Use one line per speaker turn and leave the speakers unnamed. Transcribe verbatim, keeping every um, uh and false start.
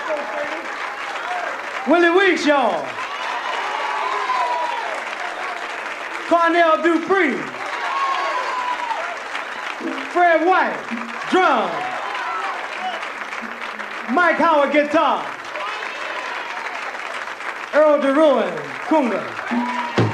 Willie Weeks, y'all. Cornell Dupree. Fred White, drum. Mike Howard, guitar. Earl DeRuin, conga.